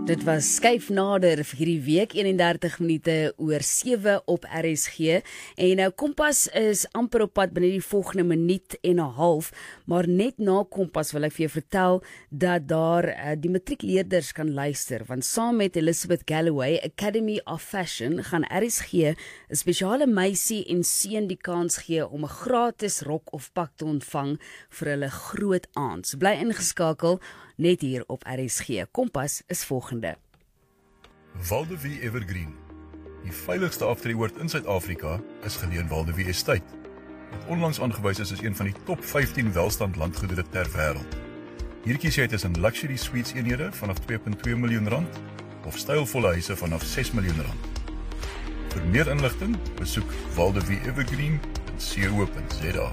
Dit was skuif nader vir hierdie week, 31 minute oor 7 op RSG. En nou Kompas is amper op pad binne die volgende minuut en 'n half, maar net na Kompas wil ek vir jou vertel dat daar die matriekleerders kan luister, want saam met Elizabeth Galloway Academy of Fashion gaan RSG 'n spesiale meisie en seun die kans gee om 'n gratis rok of pak te ontvang vir hulle groot aand. Bly ingeskakel net hier op RSG. Kompas is volgende. Waldevie Evergreen. Die veiligste aftreeoord in Suid-Afrika is geleë in Waldevie Estate, wat onlangs aangewys is as een van die top 15 welstand landgoedere ter wêreld. Hier kies jy tussen luxury suites eenhede vanaf R2.2 miljoen of stylvolle huise vanaf R6 miljoen. Vir meer inligting, besoek waldevieevergreen.co.za.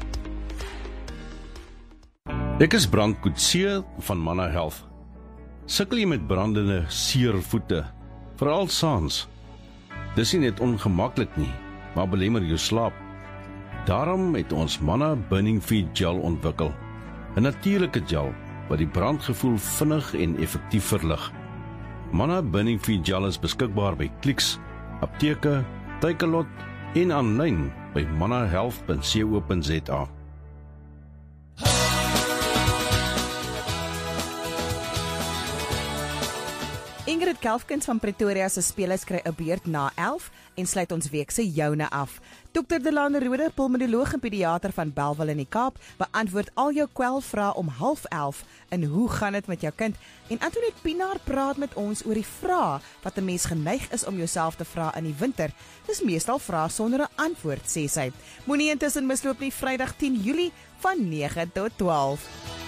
Ek is Brand Coetzee van Manna Health. Sukkel jy met brandende, seer voete, veral saans? Dis nie net ongemaklik nie, maar belemmer jou slaap. Daarom het ons Manna Burning Feet Gel ontwikkel, 'n natuurlike gel wat die brandgevoel vinnig en effektief verlig. Manna Burning Feet Gel is beskikbaar by Clicks, apteke, Takealot en aanlyn by mannahealth.co.za. Ingrid Kelfkens van Pretoria se spelers kry 'n beurt na 11 en sluit ons week se joune af. Dr. Delane Rode, pulmonoloog en pediater van Bellville in die Kaap, beantwoord al jou kwelvrae om 10:30 in Hoe gaan dit met jou kind? En Antoinette Pinaar praat met ons oor die vrae wat 'n mens geneig is om jouself te vra in die winter. Dis meestal vrae sonder 'n antwoord, sê sy. Moenie intussen misloop nie, Vrydag 10 Julie van 9 tot 12.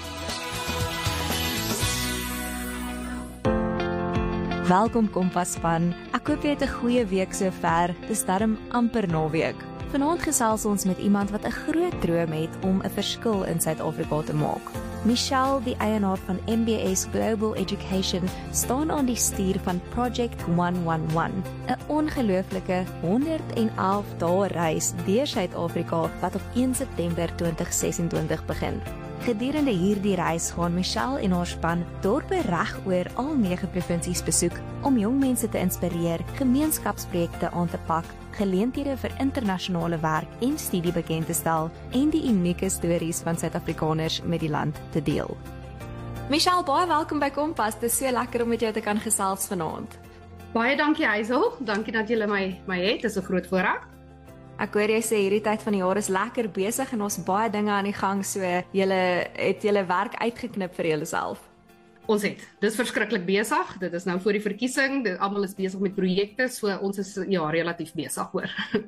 Welkom Kompas-span. Ek hoop jy het 'n goeie week sover. Dis darm amper naweek. Vanaand gesels ons met iemand wat 'n groot droom het om 'n verskil in Suid-Afrika te maak. Michelle, die eienaar van MBS Global Education, staan aan die stuur van Project 111, 'n ongelooflike 111 dae reis deur Suid-Afrika wat op 1 September 2026 begin. Gedurende hierdie reis gaan Michelle en haar span dorpe reg oor al 9 provinsies besoek om jong mense te inspireer, gemeenskapsprojekte aan te pak, geleenthede vir internasionale werk en studie bekend te stel en die unieke stories van Suid-Afrikaners met die land te deel. Michelle, baie welkom by Kompas. Dit is so lekker om met jou te kan gesels vanaand. Baie dankie Hazel, dankie dat julle my het, dis 'n groot voorreg. Ek hoor jy sê hierdie tyd van die jaar is lekker besig en ons baie dinge aan die gang, so julle het julle werk uitgeknip vir julleself. Ons het, dis verskriklik besig, dit is nou voor die verkiesing, almal is besig met projekte, so ons is relatief besig hoor.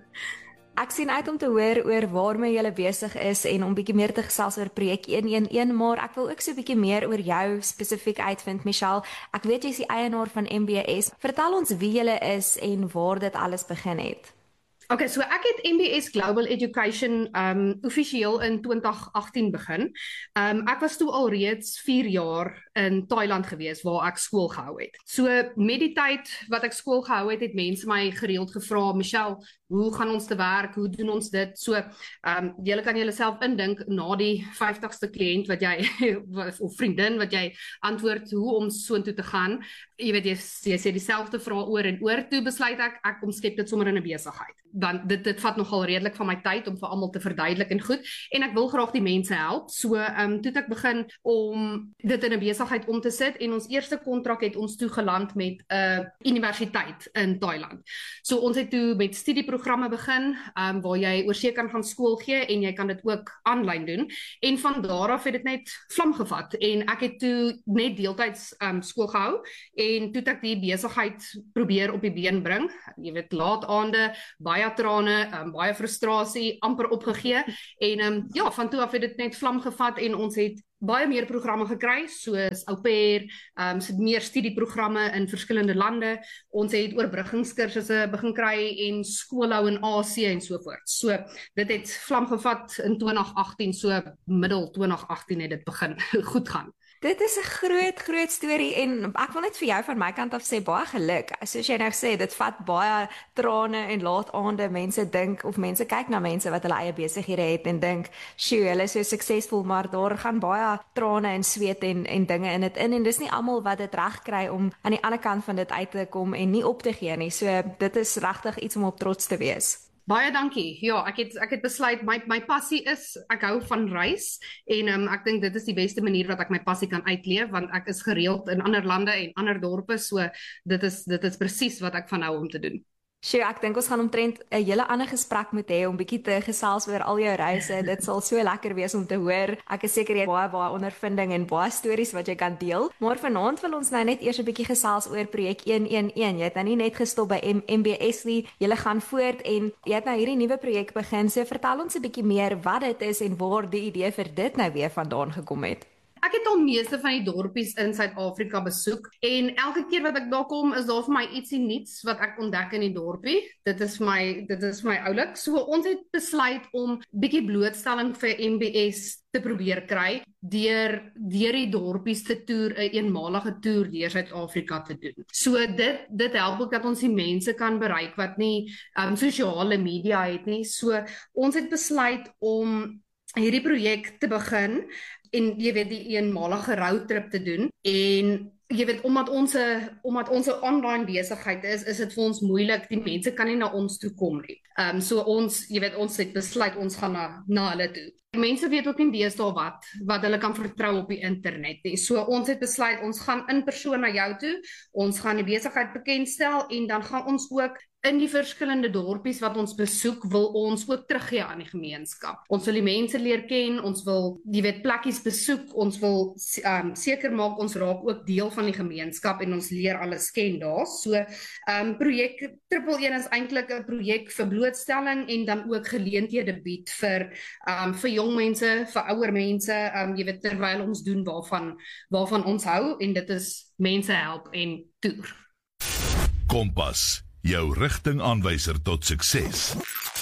Ek sien uit om te hoor oor waarmee julle besig is en om bietjie meer te gesels oor projek 111, maar ek wil ook so bietjie meer oor jou spesifiek uitvind, Michelle. Ek weet jy is die eienaar van MBS. Vertel ons wie julle is en waar dit alles begin het. Okay, so ek het MBS Global Education offisieel in 2018 begin. Ek was toe al reeds 4 jaar in Thailand gewees waar ek skool gehou het. So met die tyd wat ek skool gehou het, het mense my gereeld gevra, Michelle, hoe gaan ons te werk? Hoe doen ons dit? So julle kan julleself indink na die 50ste kliënt wat jy of vriendin wat jy antwoord hoe om soontoe te gaan. Jy weet jy sê dieselfde vrae oor en oor, toe besluit ek omskep dit sommer in 'n besigheid. Want dit vat nogal redelik van my tyd om vir almal te verduidelik en goed, en ek wil graag die mense help. So toe het ek begin om dit in 'n besigheid om te sit, en ons eerste kontrak het ons toe geland met 'n universiteit in Thailand. So ons het toe met studieprogramme begin, waar jy oorsee kan gaan skool gee en jy kan dit ook aanlyn doen, en van daar af het dit net vlam gevat en ek het toe net deeltyds skool gehou en toe het ek die besigheid probeer op die been bring. Jy weet, laat aande, baie trane, baie frustrasie, amper opgegee, en van toe af het dit net vlam gevat en ons het baie meer programme gekry, soos au pair, meer studieprogramme in verskillende lande. Ons het oorbruggingskursusse begin kry en skoolhou in Asië en so voort. So dit het vlam gevat in 2018, so middel 2018 het dit begin goed gaan. Dit is 'n groot storie en ek wil net vir jou van my kant af sê baie geluk. Soos jy nou sê, dit vat baie trane en laat aande. Mense dink of mense kyk na mense wat hulle eie besighede het en dink, "Sjoe, hulle is so suksesvol," maar daar gaan baie trane en sweet en dinge in dit in en dis nie almal wat dit reg kry om aan die ander kant van dit uit te kom en nie op te gee nie. So dit is regtig iets om op trots te wees. Baie dankie. Ja, ek het besluit my passie is ek hou van reis en ek dink dit is die beste manier wat ek my passie kan uitleef want ek is gereeld in ander lande en ander dorpe, so dit is presies wat ek van hou om te doen. Sjoe, ek dink ons gaan omtrent 'n hele ander gesprek moet hê om bietjie te gesels oor al jou reise. Dit sal so lekker wees om te hoor. Ek is seker jy het baie ondervinding en baie stories wat jy kan deel. Maar vanaand wil ons nou net eers 'n bietjie gesels oor projek 111. Jy het nou nie net gestop by MBS nie. Jy gaan voort en jy het nou hierdie nuwe projek begin. So vertel ons 'n bietjie meer wat dit is en waar die idee vir dit nou weer vandaan gekom het. Ek het al meeste van die dorpies in Suid-Afrika besoek en elke keer wat ek daar kom is daar vir my ietsie nuuts wat ek ontdek in die dorpie. Dit is my oulik. So ons het besluit om bietjie blootstelling vir MBS te probeer kry deur die dorpies te toer, 'n eenmalige toer deur Suid-Afrika te doen. So dit help ook dat ons die mense kan bereik wat nie sosiale media het nie. So ons het besluit om hierdie projek te begin en jy weet die eenmalige roadtrip te doen en jy weet omdat ons 'n online besigheid is dit vir ons moeilik, die mense kan nie na ons toe kom nie. So ons het besluit ons gaan na hulle toe. Mense weet ook nie deesdae wat hulle kan vertrou op die internet nie. So ons het besluit ons gaan in persoon na jou toe, ons gaan die besigheid bekendstel en dan gaan ons ook in die verskillende dorpies wat ons besoek, wil ons ook teruggee aan die gemeenskap. Ons wil die mense leer ken, ons wil plekkies besoek, ons wil seker maak ons raak ook deel van die gemeenskap en ons leer alles ken daar. So projek 111 is eintlik 'n projek vir blootstelling en dan ook geleenthede bied vir jong mense, vir ouer mense, terwyl ons doen waarvan ons hou en dit is mense help en toer. Kompas, jou rigtingaanwyser tot sukses.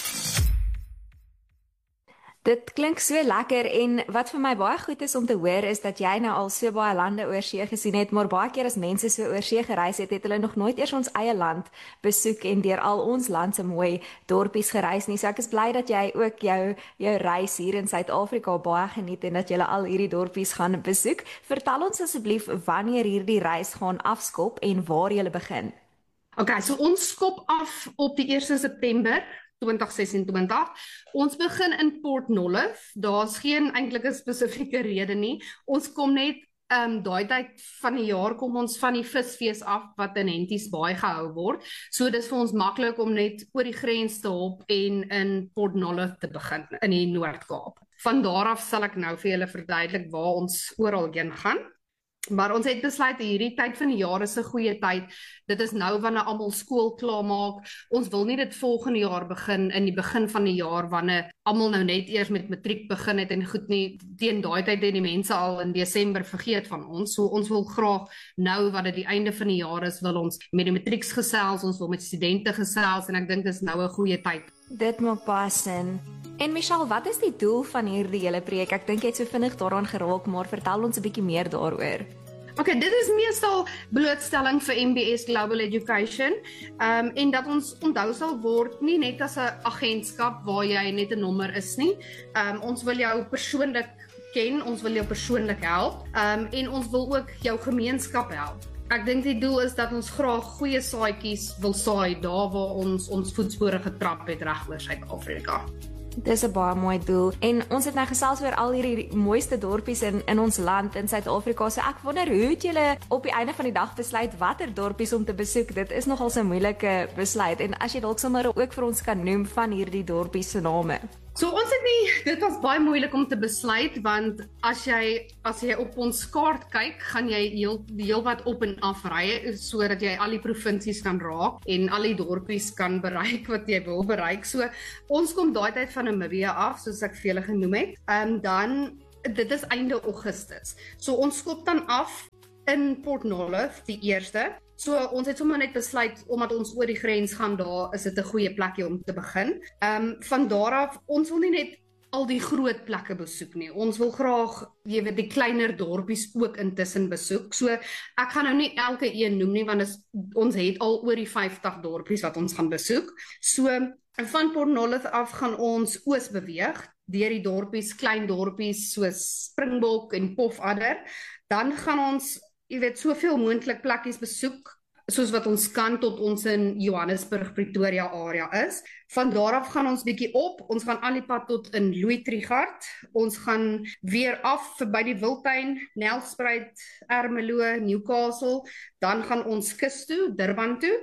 Dit klink so lekker en wat vir my baie goed is om te hoor is dat jy nou al so baie lande oor see gesien het, maar baie keer as mense so oor see gereis het hulle nog nooit eers ons eie land besoek en deur al ons land se mooi dorpies gereis nie. So ek is bly dat jy ook jou reis hier in Suid-Afrika baie geniet en dat jy al hierdie dorpies gaan besoek. Vertel ons asseblief wanneer hierdie reis gaan afskop en waar jy begin. Okay, so ons skop af op die 1 September 2026. Ons begin in Port Nolloth. Daar's geen eintlike spesifieke rede nie. Ons kom net daai tyd van die jaar kom ons van die visfees af wat in Henties Baai gehou word. So dis vir ons maklik om net oor die grens te hop en in Port Nolloth te begin in die Noord-Kaap. Van daar af sal ek nou vir julle verduidelik waar ons oral heen gaan. Maar ons het besluit hierdie tyd van die jaar is 'n goeie tyd. Dit is nou wanneer almal skool klaar maak. Ons wil nie dit volgende jaar begin in die begin van die jaar wanneer almal nou net eers met matriek begin het en goed nie. Teen daai tyd het die mense al in Desember vergeet van ons. So ons wil graag nou wat dit die einde van die jaar is, wil ons met die matrieks gesels, ons wil met studente gesels en ek dink dis nou 'n goeie tyd. Dit maak baie sin. En Michelle, wat is die doel van hierdie hele projek? Ek dink jy het so vinnig daaraan geraak, maar vertel ons 'n bietjie meer daaroor. Okay, dit is meestal blootstelling vir MBS Global Education en dat ons onthou sal word nie net as 'n agentskap waar jy net 'n nommer is nie. Ons wil jou persoonlik ken, ons wil jou persoonlik help en ons wil ook jou gemeenskap help. Ek dink die doel is dat ons graag goeie saadjies wil saai daar waar ons voetspore getrap het reg oor Suid-Afrika. Dis 'n baie mooi doel en ons het nou gesels oor al hierdie mooiste dorpies in ons land in Suid-Afrika. So ek wonder hoe het julle op die einde van die dag besluit watter dorpies om te besoek? Dit is nogal so 'n moeilike besluit en as jy dalk sommer ook vir ons kan noem van hierdie dorpies se name. So ons het nie, dit was baie moeilik om te besluit want as jy op ons kaart kyk, gaan jy heel wat op en af ry sodat jy al die provinsies kan raak en al die dorpies kan bereik wat jy wil bereik. So ons kom daai tyd van Namibia af, soos ek vir julle genoem het. Dan dit is einde Augustus. So ons skop dan af in Port Nolloth die 1ste. So ons het sommer net besluit omdat ons oor die grens gaan daar, is dit 'n goeie plekjie om te begin. Van daar af, ons wil nie net al die groot plekke besoek nie. Ons wil graag, jy weet, die kleiner dorpies ook intussen besoek. So ek gaan nou nie elke een noem nie, want ons het al oor die 50 dorpies wat ons gaan besoek. So van Port Nolloth af gaan ons oos beweeg, deur die dorpies, klein dorpies soos Springbok en Pofadder. Dan gaan ons, jy weet, soveel moontlik plekkies besoek, soos wat ons kan tot ons in Johannesburg, Pretoria area is. Van daar af gaan ons bietjie op, ons gaan al die pad tot in Louis Trichardt, ons gaan weer af verby die Wildtuin, Nelspruit, Ermelo, Newcastle, dan gaan ons kus toe, Durban toe,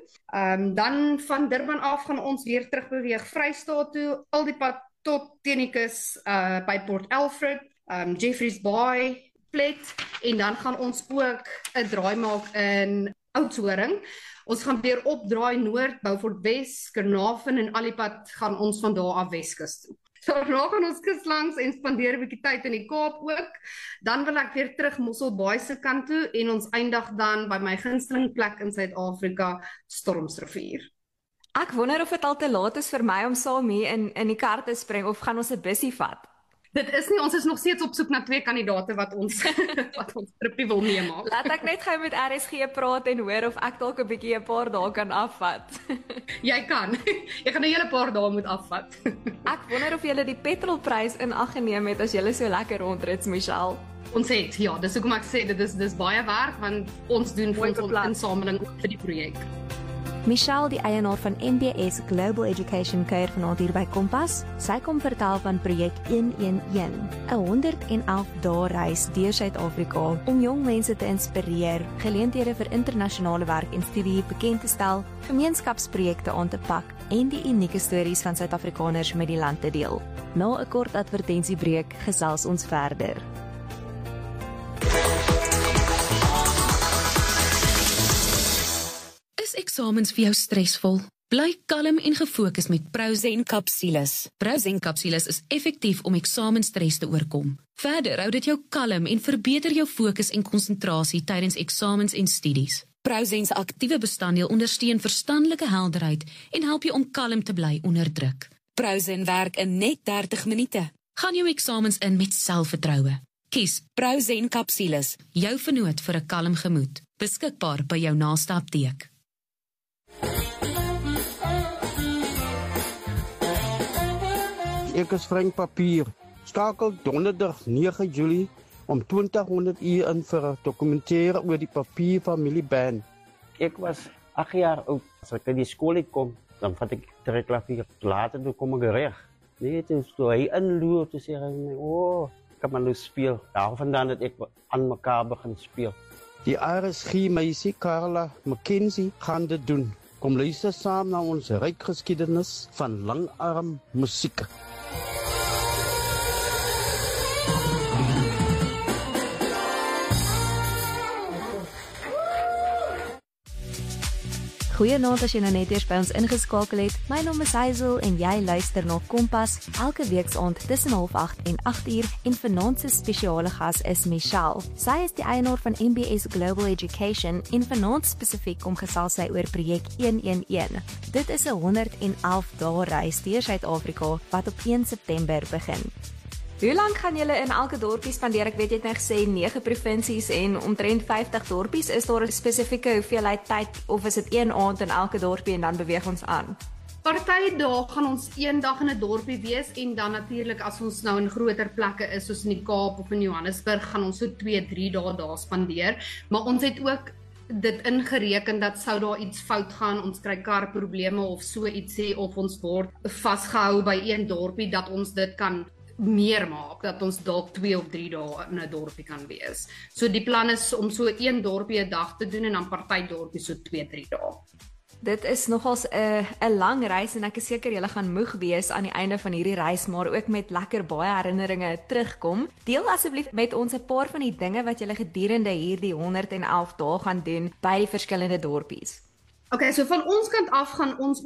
dan van Durban af gaan ons weer terug beweeg Vrystaat toe, al die pad tot teen die kus by Port Alfred, Jeffreys Bay, Plet, en dan gaan ons ook 'n draai maak in Oudtshoorn. Ons gaan weer opdraai noord, Beaufort Wes, Carnarvon en al die pad gaan ons van daar af Weskus toe. So dan gaan ons kus langs en spandeer 'n bietjie tyd in die Kaap ook. Dan wil ek weer terug Mosselbaai se kant toe en ons eindig dan by my gunsteling plek in Suid-Afrika, Stormsrivier. Ek wonder of dit al te laat is vir my om saam hier in die kar te spring of gaan ons 'n bussie vat? Dit is nie, ons is nog steeds op soek na 2 kandidate wat ons tripie wil meemaak. Laat ek net gou met RSG praat en hoor of ek dalk 'n bietjie 'n paar dae kan afvat. Jy kan. Jy gaan 'n hele paar dae moet afvat. Ek wonder of jy die petrolprys in ag geneem het as jy so lekker rondrit, Michelle. Ons het, ja, dis hoekom ek sê dit is baie werk want ons doen fondsinsameling vir die projek. Michelle, die eienaar van MBS Global Education, kuier vanaand hier by Kompas. Sy kom vertel van projek 111, 'n 111 dae reis deur Suid-Afrika om jong mense te inspireer, geleenthede vir internasionale werk en studie bekend te stel, gemeenskapsprojekte aan te pak en die unieke stories van Suid-Afrikaners met die land te deel. Na 'n kort advertensiebreek gesels ons verder. Is eksamens vir jou stresvol? Bly kalm en gefokus met Prozen Kapsules. Prozen Kapsules is effektief om eksamenstres te oorkom. Verder hou dit jou kalm en verbeter jou fokus en konsentrasie tydens eksamens en studies. Prozen se aktiewe bestanddeel ondersteun verstandelike helderheid en help jou om kalm te bly onder druk. Prozen werk in net 30 minute. Gaan jou eksamens in met selfvertroue. Kies Prozen Kapsules, jou vernoot vir 'n kalm gemoed. Beskikbaar by jou naaste apteek. Ek is Frank Papier. Skakel donderdag 9 Julie om 2000 uur in vir 'n dokumentêre oor die Papierfamilieband. Ek was 8 jaar oud. As ek in die skool uitkom, dan vat ek trekklavier. Later toe kom ek reg. Nee, toe hy inloer, toe sê hy my, ek kan maar nou speel. Daarvandaan dat ek aan mekaar begin speel. Die RSG meisie Carla McKenzie gaan dit doen. Kom luister saam na ons ryk geskiedenis van langarm musiek. Goeienaand as jy nou net eers by ons ingeskakel het. My naam is Hazel en jy luister na Kompas elke weekaand tussen 7:30 en 8:00 en vanaand se spesiale gas is Michelle. Sy is die eienaar van MBS Global Education en vanaand spesifiek kom gesels sy oor projek 111. Dit is 'n 111 dae reis deur Suid-Afrika wat op 1 September begin. Hoe lank gaan julle in elke dorpie spandeer? Ek weet jy het net gesê 9 provinsies en omtrent 50 dorpies. Is daar 'n spesifieke hoeveelheid tyd of is dit een aand in elke dorpie en dan beweeg ons aan? Party dae gaan ons een dag in 'n dorpie wees en dan natuurlik as ons nou in groter plekke is soos in die Kaap of in Johannesburg gaan ons so 2-3 dae daar spandeer. Maar ons het ook dit ingereken dat sou daar iets fout gaan, ons kry karprobleme of so ietsie of ons word vasgehou by een dorpie dat ons dit kan meer maak, dat ons dalk 2 of 3 dae in 'n dorpie kan wees. So die plan is om so een dorpie 'n dag te doen en dan party dorpie so 2-3 dae. Dit is nogals 'n lang reis en ek is seker julle gaan moeg wees aan die einde van hierdie reis, maar ook met lekker baie herinneringe terugkom. Deel asseblief met ons 'n paar van die dinge wat julle gedurende hierdie 111 dae gaan doen by die verskillende dorpies. Okay, so van ons kant af gaan ons ook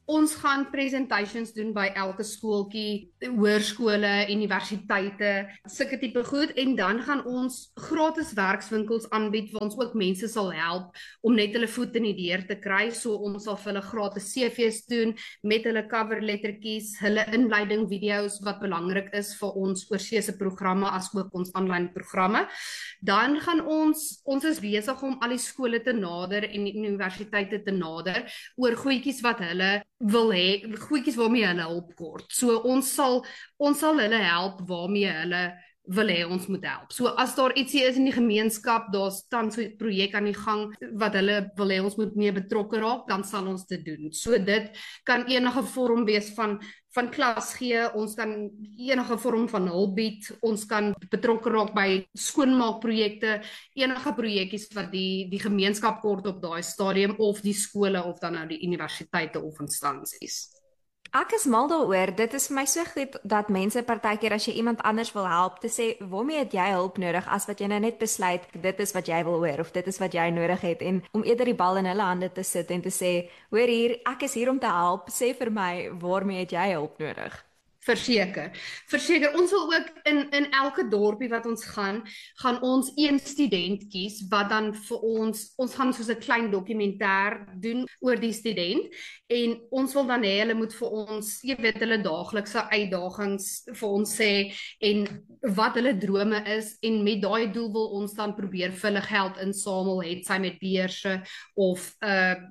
Ons gaan presentations doen by elke skooltjie, hoërskole, universiteite, sulke tipe goed, en dan gaan ons gratis werkswinkels aanbied waar ons ook mense sal help om net hulle voet in die deur te kry. So ons sal vir hulle gratis CV's doen met hulle cover lettertjies, hulle inleiding video's wat belangrik is vir ons oorseese programme as ook ons aanlyn programme. Dan gaan ons is besig om al die skole te nader en die universiteite te nader oor goedjies wat hulle wil hê, goedjies waarmee hulle hulp kort. So ons sal hulle help waarmee hulle wil hê ons moet help. So as daar ietsie is in die gemeenskap, daar's tans so 'n projek aan die gang wat hulle wil hê ons moet mee betrokke raak, dan sal ons dit doen. So dit kan enige vorm wees van klas gee, ons kan enige vorm van hulp bied, ons kan betrokke raak by skoonmaakprojekte, enige projekkies wat die gemeenskap kort op daai stadium, of die skole of dan nou die universiteite of instansies. Ek is mal daaroor. Dit is vir my so goed dat mense partykeer as jy iemand anders wil help, te sê, waarmee het jy hulp nodig, as wat jy nou net besluit, dit is wat jy wil hoor, of dit is wat jy nodig het, en om eerder die bal in hulle hande te sit en te sê, hoor hier, ek is hier om te help, sê vir my, waarmee het jy hulp nodig? Verseker. Ons wil ook in elke dorpie wat ons gaan ons een student kies wat dan vir ons gaan soos 'n klein dokumentêr doen oor die student, en ons wil dan hê hulle moet vir ons, jy weet, hulle daaglikse uitdagings vir ons sê en wat hulle drome is, en met daai doel wil ons dan probeer vir hulle geld insamel, het sy met beurse of 'n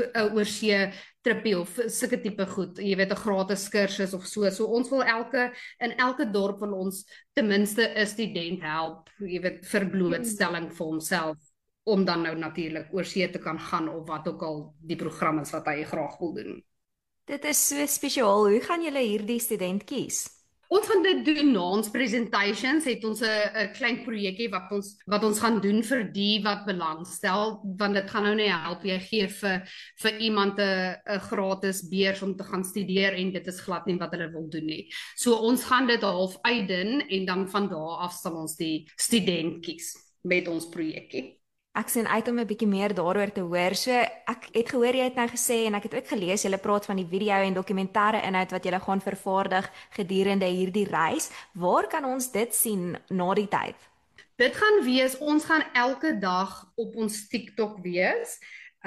oorsee trippie of sulke tipe goed, jy weet, 'n gratis kursus of so. So ons wil in elke dorp wil ons ten minste 'n student help, jy weet, vir blootstelling vir homself, om dan nou natuurlik oorsee te kan gaan of wat ook al die program is wat hy graag wil doen. Dit is so spesiaal. Hoe gaan julle hierdie student kies? Ons gaan dit doen na ons presentations, het ons 'n klein projekkie wat ons gaan doen vir die wat belangstel, want dit gaan nou nie help jy gee vir iemand 'n gratis beurs om te gaan studeer en dit is glad nie wat hulle wil doen nie. So ons gaan dit half uitdin en dan van daar af sal ons die student kies met ons projekkie. Ek sien uit om 'n bietjie meer daaroor te hoor. So ek het gehoor jy het nou gesê, en ek het ook gelees, julle praat van die video en dokumentêre inhoud wat julle gaan vervaardig gedurende hierdie reis. Waar kan ons dit sien na die tyd? Dit gaan wees, ons gaan elke dag op ons TikTok wees.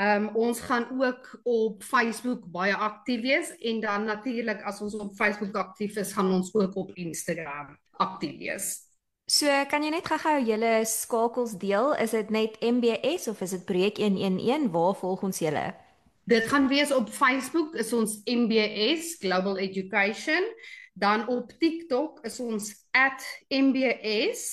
Ons gaan ook op Facebook baie aktief wees, en dan natuurlik as ons op Facebook aktief is, gaan ons ook op Instagram aktief wees. So kan jy net gou julle skakels deel? Is dit net MBS of is dit Projek 111? Waar volg ons julle? Dit gaan wees op Facebook is ons MBS Global Education, dan op TikTok is ons @MBS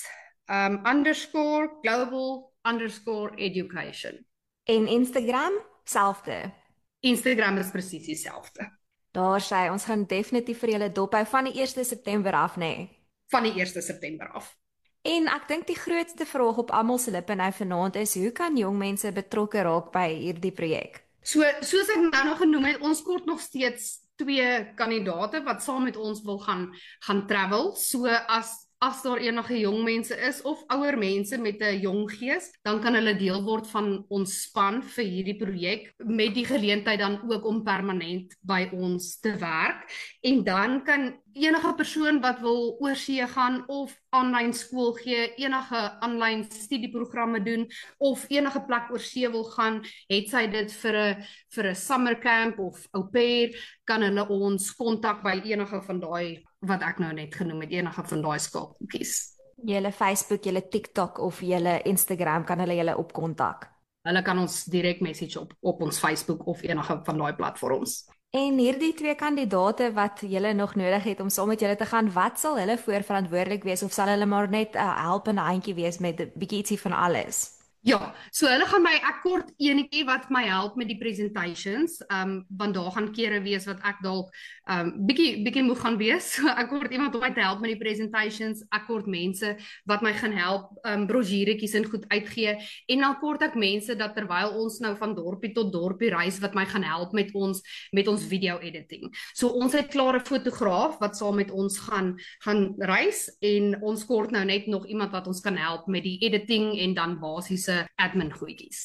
_global_education. En Instagram selfde. Instagram is presies dieselfde. Daar sê ons gaan definitief vir julle dophou van die 1 September af, nê? Nee. Van die 1 September af. En ek dink die grootste vraag op almal se lippe nou vanaand is, hoe kan jong mense betrokke raak by hierdie projek? Soos ek nou nog genoem het, ons kort nog steeds 2 kandidate wat saam met ons wil gaan travel. So as daar enige jong mense is of ouer mense met 'n jong gees, dan kan hulle deel word van ons span vir hierdie projek, met die geleentheid dan ook om permanent by ons te werk. En dan kan enige persoon wat wil oorsee gaan of aanlyn skool gee, enige aanlyn studieprogramme doen of enige plek oorsee wil gaan, het sy dit vir 'n summer camp of au pair, kan hulle ons kontak by enige van daai wat ek nou net genoem het, enige van daai skakeltjies. Julle Facebook, julle TikTok of julle Instagram, kan hulle julle op kontak? Hulle kan ons direk message op ons Facebook of enige van daai platforms. En hierdie 2 kandidate wat julle nog nodig het om saam met julle te gaan, wat sal hulle voorverantwoordelik wees, of sal hulle maar net 'n helpende handjie wees met 'n bietjie ietsie van alles? Ja, so hulle gaan ek kort enetjie wat my help met die presentations, want daar gaan kere wees wat ek dalk bietjie moeg gaan wees. So ek kort iemand om my te help met die presentations, ek kort mense wat my gaan help brosjuretjies en goed uitgee, en dan kort ek mense dat terwyl ons nou van dorpie tot dorpie reis, wat my gaan help met ons video editing. So ons het klare fotograaf wat saam met ons gaan reis, en ons kort nou net nog iemand wat ons kan help met die editing en dan basiese admin goedjies.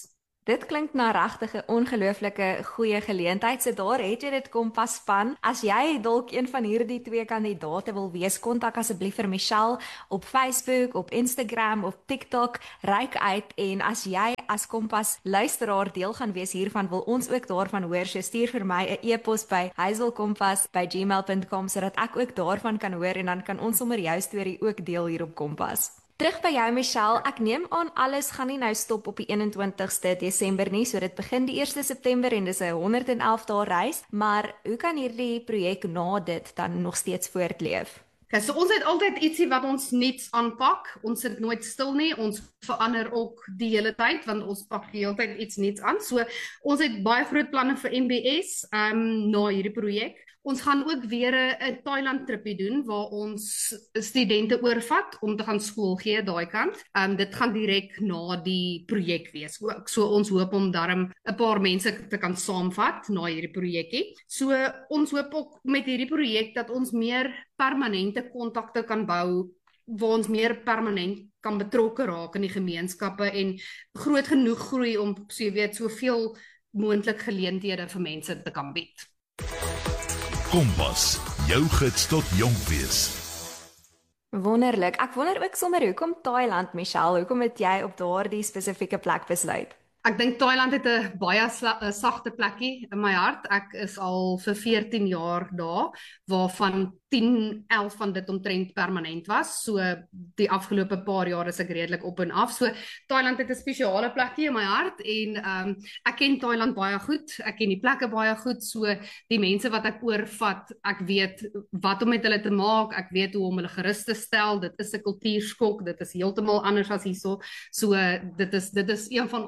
Dit klink na regtig 'n ongelooflike goeie geleentheid. So daar het jy dit Kompas span. As jy dalk een van hierdie 2 kandidate wil wees, kontak asseblief vir Michelle op Facebook, op Instagram, op TikTok. Reik uit en as jy as Kompas luisteraar deel gaan wees hiervan, wil ons ook daarvan hoor. So stuur vir my 'n e-pos by hazelkompas@gmail.com sodat ek ook daarvan kan hoor en dan kan ons sommer jou storie ook deel hier op Kompas. Terug by jou Michelle, ek neem aan alles gaan nie nou stop op die 21ste Desember nie, so dit begin die 1 September en dis 'n 111 dae reis, maar hoe kan hierdie projek na dit dan nog steeds voortleef? Okay, so ons het altyd ietsie wat ons nuuts aanpak, ons sit nooit stil nie, ons verander ook die hele tyd, want ons pak die hele tyd iets nuuts aan, so ons het baie groot planne vir MBS na hierdie projek. Ons gaan ook weer 'n Thailand tripie doen waar ons studente oorvat om te gaan skool gee daai kant. Dit gaan direk na die projek wees. So ons hoop om darm 'n paar mense te kan saamvat na hierdie projekkie. So ons hoop ook met hierdie projek dat ons meer permanente kontakte kan bou waar ons meer permanent kan betrokke raak in die gemeenskappe en groot genoeg groei om so jy weet soveel moontlik geleenthede vir mense te kan bied. Kompas, jou gids tot jonk wees. Wonderlik. Ek wonder ook sommer hoekom Thailand, Michelle, hoekom het jy op daardie spesifieke plek besluit? Ek dink Thailand het 'n baie sagte plekkie in my hart. Ek is al vir 14 jaar daar, waarvan 10-11 van dit omtrent permanent was. So die afgelope paar jaar is ek redelik op en af. So Thailand het 'n spesiale plekkie in my hart en ek ken Thailand baie goed. Ek ken die plekke baie goed. So die mense wat ek oorvat, ek weet wat om met hulle te maak. Ek weet hoe om hulle gerus te stel. Dit is 'n kultuurskok. Dit is heeltemal anders as hierso. So dit is een van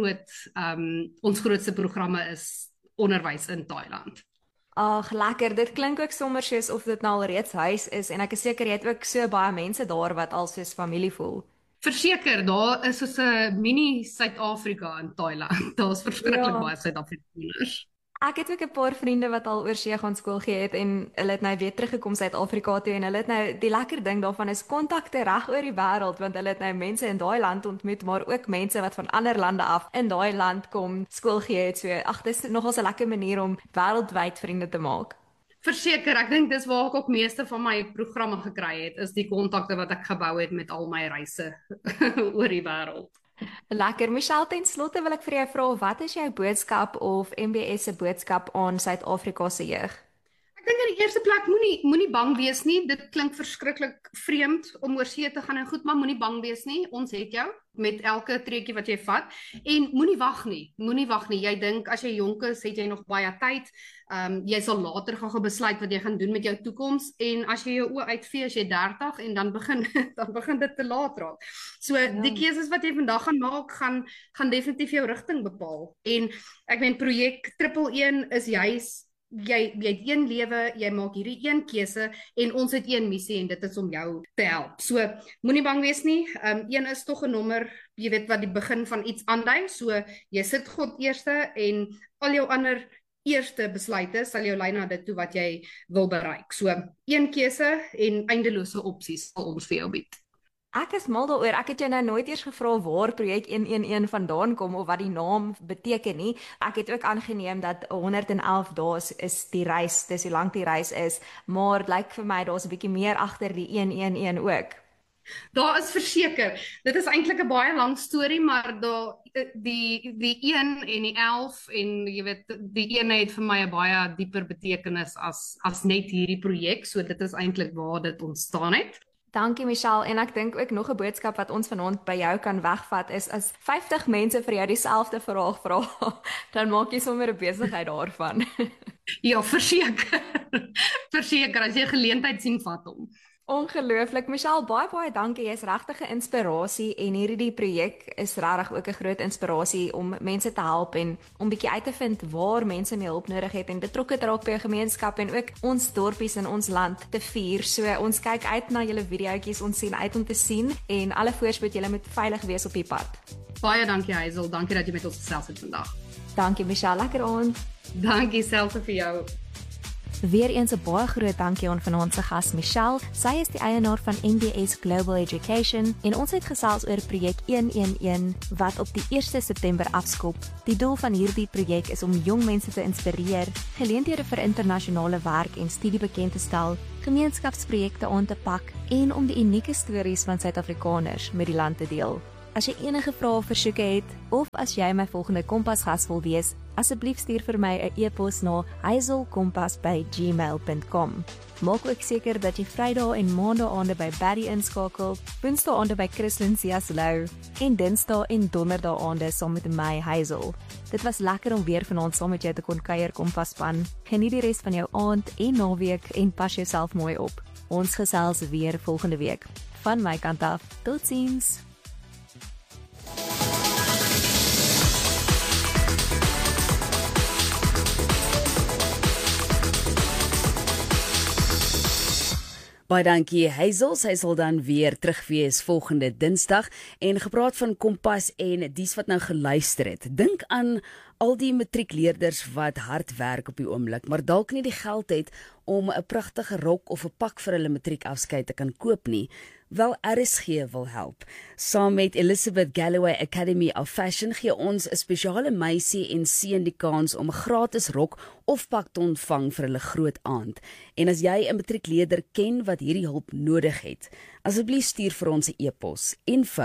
ons grootste programme is onderwys in Thailand. Ag, lekker. Dit klink ook sommer soos of dit nou al reeds huis is en ek is seker jy het ook so baie mense daar wat al soos familie voel. Verseker, daar is soos 'n mini Suid-Afrika in Thailand. Daar's verskriklik baie Suid-Afrikaners. Ek het ook 'n paar vriende wat al oorsee gaan skool gee het en hulle het nou weer teruggekom Suid-Afrika toe en hulle het nou die lekker ding daarvan is kontakte reg oor die wêreld want hulle het nou mense in daai land ontmoet maar ook mense wat van ander lande af in daai land kom skool gee het. So ag, dis nogals 'n lekker manier om wêreldwyd vriende te maak. Verseker, ek dink dis waar ek ook meeste van my programme gekry het, is die kontakte wat ek gebou het met al my reise oor die wêreld. Lekker. Michelle, ten slotte wil ek vir jou vra, wat is jou boodskap of MBS se boodskap aan Suid-Afrika se jeug? Ek dink in die eerste plek moenie bang wees nie. Dit klink verskriklik vreemd om oor see te gaan en goed, maar moenie bang wees nie. Ons het jou met elke treetjie wat jy vat en moenie wag nie. Moenie wag nie. Jy dink as jy jonk is, het jy nog baie tyd. Jy sal later gaan besluit wat jy gaan doen met jou toekoms en as jy jou oë uitvee as jy 30 en dan begin dit te laat raak. So die keuses wat jy vandag gaan maak gaan definitief jou rigting bepaal. En ek meen projek 111 is juis jy het een lewe, jy maak hierdie een keuse en ons het een missie en dit is om jou te help. So moenie bang wees nie. Een is tog 'n nommer, jy weet wat die begin van iets aandui. So jy sit God eerste en al jou ander eerste besluite sal jou lei na dit toe wat jy wil bereik. So een keuse en eindelose opsies sal ons vir jou bied. Ek is mal daaroor. Ek het jou nou nooit eers gevra waar projek 111 vandaan kom of wat die naam beteken nie. Ek het ook aangeneem dat 111 dae is die reis, dis hoe lank die reis is, maar dit lyk vir my daar's 'n bietjie meer agter die 111 ook. Daar is verseker. Dit is eintlik 'n baie lang storie, maar die 1 en die 11 en jy weet die 1 het vir my 'n baie dieper betekenis as net hierdie projek, so dit is eintlik waar dit ontstaan het. Dankie Michelle, en ek dink ook nog 'n boodskap wat ons vanaand by jou kan wegvat is as 50 mense vir jou dieselfde vraag vra, dan maak jy sommer 'n besigheid daarvan. Ja, verseker. Verseker, as jy geleentheid sien, vat hom. Ongelooflik. Michelle, baie dankie. Jy's regtig 'n inspirasie en hierdie projek is regtig ook 'n groot inspirasie om mense te help en om bietjie uit te vind waar mense mee hulp nodig het en betrokke te raak by 'n gemeenskap en ook ons dorpies in ons land te vier. So ons kyk uit na julle videoetjies, ons sien uit om te sien en alle voorspoed, julle moet veilig wees op die pad. Baie dankie Hazel, dankie dat jy met ons gesels het vandag. Dankie Michelle, lekker aand. Dankie selfs vir jou. Weereens 'n baie groot dankie aan vanaand se gas Michelle. Sy is die eienaar van MBS Global Education en ons het gesels oor projek 111 wat op die 1 September afskop. Die doel van hierdie projek is om jong mense te inspireer, geleenthede vir internasionale werk en studie bekend te stel, gemeenskapsprojekte aan te pak en om die unieke stories van Suid-Afrikaners met die land te deel. As jy enige vrae of versoeke het, of as jy my volgende Kompas-gas wil wees, asseblief stuur vir my 'n e-pos na hazelkompas@gmail.com. Maak ook seker dat jy Vrydae en Maandae-aande by Barry inskakel, Woensdae-aande by Christlyn Siaslou en Dinsdae en Donderdae-aande saam met my Hazel. Dit was lekker om weer vanaand saam met jou te kon kuier, Kompas-span. Geniet die res van jou aand en naweek en pas jouself mooi op. Ons gesels weer volgende week. Van my kant af, totsiens. Baie dankie Hazel, sy sal dan weer terug wees volgende Dinsdag en gepraat van Kompas en dies wat nou geluister het. Dink aan al die matriekleerders wat hard werk op die oomblik, maar dalk nie die geld het om 'n pragtige rok of 'n pak vir hulle matriekafskeid te kan koop nie. Wel, RSG wil help. Saam met Elizabeth Galloway Academy of Fashion gee ons 'n spesiale meisie en seun die kans om 'n gratis rok of pak te ontvang vir hulle groot aand. En as jy 'n matriekleerder ken wat hierdie hulp nodig het, asseblief stuur vir ons 'n e-pos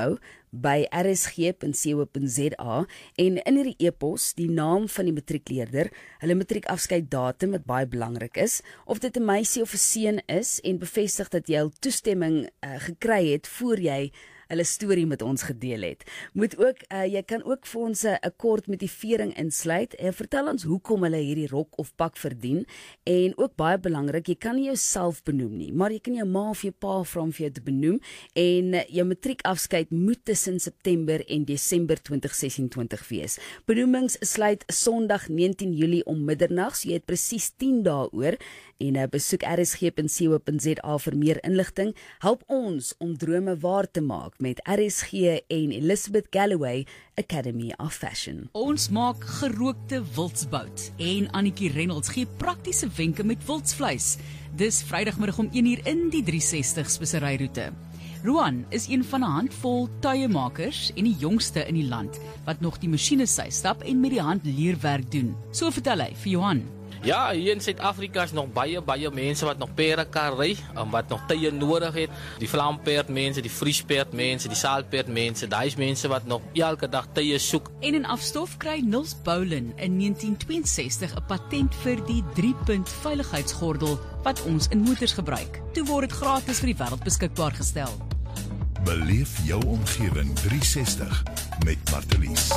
info@rsg.co.za en in hierdie e-pos die naam van die matriekleerder, hulle matriekafskeiddatum wat baie belangrik is, of dit 'n meisie of 'n seun is en bevestig dat jy al toestemming gekry het voor jy hulle storie met ons gedeel het. Jy kan ook vir ons 'n kort motivering insluit en vertel ons hoekom hulle hierdie rok of pak verdien en ook baie belangrik, jy kan nie jouself benoem nie, maar jy kan jou ma of jou pa vra om vir jou te benoem en jou matriekafskeid moet tussen September en Desember 2026 wees. Benoemings sluit Sondag 19 Julie om middernag, so jy het presies 10 dae oor en besoek rsg.co.za vir meer inligting. Help ons om drome waar te maak met RSG en Elizabeth Galloway Academy of Fashion. Ons maak gerookte wildsbout en Annetjie Reynolds gee praktiese wenke met wildsvleis. Dis Vrydagmiddag om 1uur in die 360 speseryroete. Roan is een van 'n handvol tuiemakers en die jongste in die land wat nog die masjiene sy stap en met die hand leerwerk doen. So vertel hy vir Johan. Ja, hier in Suid-Afrika is nog baie mense wat nog perde kan ry, wat nog tye nodig het. Die vlaamperd mense, die vriesperd mense, die saalperd mense, daai is mense wat nog elke dag tye soek. En in afstof kry Nils Boulin in 1962 'n patent vir die 3-punt veiligheidsgordel wat ons in motors gebruik. Toe word dit gratis vir die wêreld beskikbaar gestel. Beleef jou omgewing 360 met Martelies.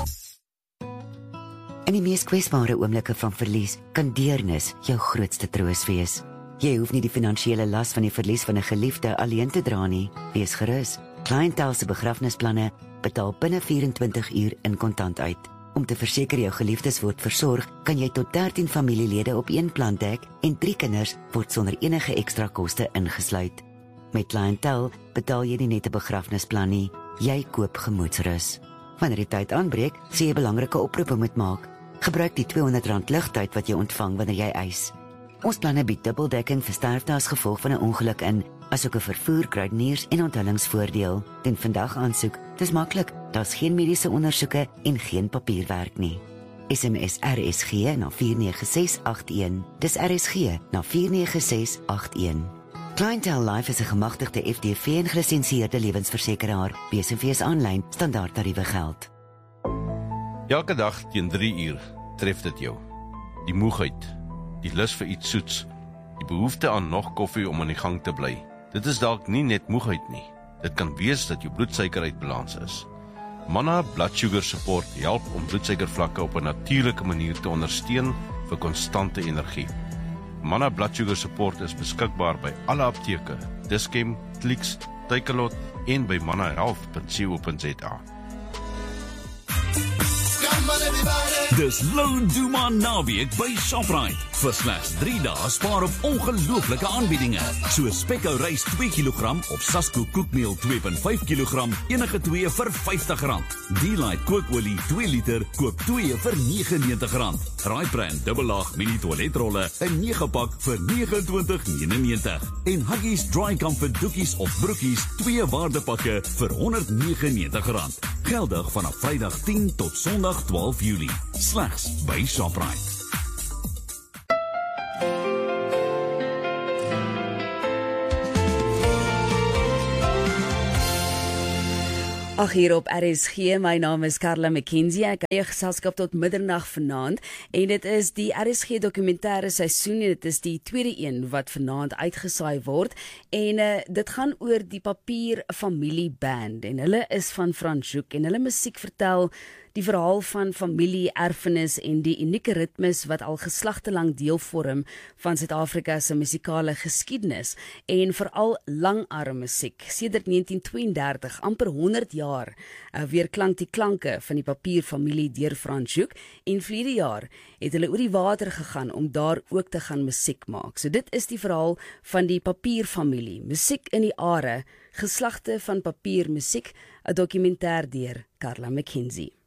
In die mees kwesbare oomblikke van verlies kan deernis jou grootste troos wees. Jy hoef nie die finansiële las van die verlies van 'n geliefde alleen te dra nie. Wees gerus. Clientele se begrafnisplanne betaal binne 24 uur in kontant uit. Om te verseker jou geliefdes word versorg, kan jy tot 13 familielede op een plan dek en 3 kinders word sonder enige ekstra koste ingesluit. Met Clientele betaal jy nie net 'n begrafnisplan nie, jy koop gemoedsrus. Wanneer die tyd aanbreek, sê jy belangrike oproepe moet maak. Gebruik die R200 ligtyd wat jy ontvang wanneer jy eis. Ons planne bied dubbeldekking vir sterfte as gevolg van 'n ongeluk in, asook 'n vervoer, kruideniers en onthullingsvoordeel. Doen vandag aansoek. Dis maklik. Daar's geen mediese ondersoeke en geen papierwerk nie. SMS RSG na 49681. Dis RSG na 49681. Clientele Life is 'n gemagtigde FDV en gelisensieerde lewensversekeraar. BSV aanlyn standaardtariewe geld. Elke dag teen 3 uur tref dit jou. Die moegheid, die lus vir iets soets, die behoefte aan nog koffie om aan die gang te bly. Dit is dalk nie net moegheid nie. Dit kan wees dat jou bloedsuiker uit balans is. Manna Blood Sugar Support help om bloedsuikervlakke op 'n natuurlike manier te ondersteun vir konstante energie. Manna Blood Sugar Support is beskikbaar by alle apteke, Dischem, Clicks, Takealot en by mannahealth.co.za. Come on everybody. Dis Lou Duma naweek by Shoprite. Vir slegs 3 dae spaar op ongelooflike aanbiedinge. So Spekkou rys 2 kg of Sasko koekmeel 2.5 kg, enige 2 vir R50. D-Lite kookolie 2 liter, koop 2 vir R99. Raibrand dubbellaag mini toiletrolle, 'n 9 pak vir R29.99. En Huggies Dry Comfort doekies of broekies, 2 waardepakke vir R199. Geldig vanaf Vrydag 10 tot Sondag 12 Julie. Slegs by Shoprite. Ag, hier op RSG, my naam is Karla McKenzie. Ek het geselskap tot middernag vanaand en dit is die RSG dokumentêre seisoen en dit is die tweede een wat vanaand uitgesaai word en dit gaan oor die Papier Familie Band en hulle is van Franschhoek en hulle musiek vertel die verhaal van familie, erfenis en die unieke ritmes wat al geslagte lank deel vorm van Suid-Afrika se musikale geskiedenis en veral langarm musiek. Sedert 1932, amper 100 jaar, weer klank die klanke van die Papierfamilie deur Franschhoek en verlede jaar het hulle oor die water gegaan om daar ook te gaan musiek maak. So dit is die verhaal van die Papierfamilie, musiek in die are, geslagte van papiermusiek, 'n dokumentêr deur Karla McKenzie.